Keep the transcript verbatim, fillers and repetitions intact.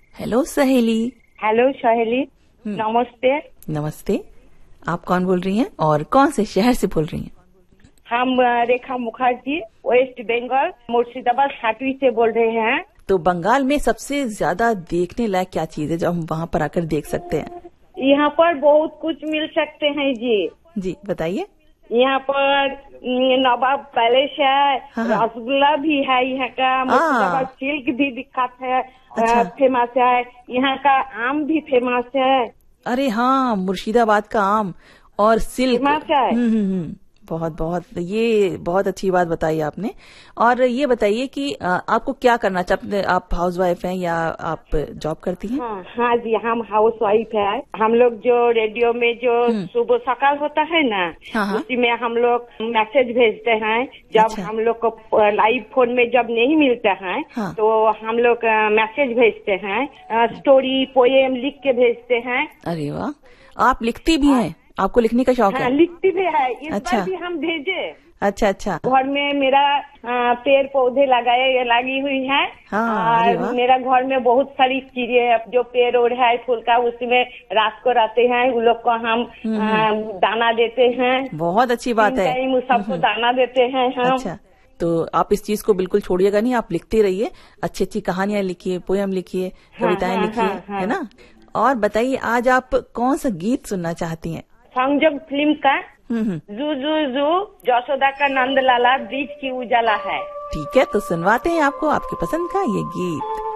Hello सहेली। Hello सहेली, नमस्ते। नमस्ते, आप कौन बोल रही हैं और कौन से शहर से बोल रही हैं? हम रेखा मुखर्जी, वेस्ट बंगाल, मुर्शिदाबाद छाटवी से बोल रहे हैं। तो बंगाल में सबसे ज्यादा देखने लायक क्या चीज है जो हम वहाँ पर आकर देख सकते हैं? यहाँ पर बहुत कुछ मिल सकते हैं जी। जी बताइए। यहाँ पर नवाब पैलेस है, हाँ हाँ। रसगुल्ला भी है यहाँ का, मुर्शिदाबाद सिल्क भी विख्यात है, अच्छा। फेमस है। यहाँ का आम भी फेमस है। अरे हाँ, मुर्शिदाबाद का आम और सिल्क फेमस है। हम्म हम्म बहुत बहुत ये बहुत अच्छी बात बताई आपने। और ये बताइए कि आपको क्या करना चाहते, आप हाउस वाइफ हैं या आप जॉब करती हैं? हाँ, हाँ जी, हम हाउस वाइफ है। हम लोग जो रेडियो में जो सुबह सकाल होता है ना, हाँ, उसी में हम लोग मैसेज भेजते हैं। जब अच्छा। हम लोग को लाइव फोन में जब नहीं मिलता है, हाँ। तो हम लोग मैसेज भेजते हैं, स्टोरी पोएम लिख के भेजते हैं। अरे वाह, आप लिखती भी हैं? आपको लिखने का शौक हाँ, है? लिखती भी है। इस अच्छा। बार भी हम भेजे। अच्छा अच्छा। घर में मेरा पेड़ पौधे लगाए लगी हुई है। हाँ, और मेरा घर में बहुत सारी चीजें जो पेड़ ओढ़ है फूल का, उसमें रात को रहते हैं उन लोग को हम आ, दाना देते हैं। बहुत अच्छी बात है। सबको दाना देते हैं हम। अच्छा, तो आप इस चीज को बिल्कुल छोड़िएगा नहीं, आप लिखते रहिए, अच्छी अच्छी कहानियां लिखिए, पोयम लिखिए, कविताएं हाँ, लिखिए, हाँ, हाँ, है ना। और बताइए, आज आप कौन सा गीत सुनना चाहती हैं? संजोग फिल्म का जू जू जू जसोदा का नंद लाला ब्रिज की उजाला है। ठीक है, तो सुनवाते हैं आपको आपके पसंद का ये गीत।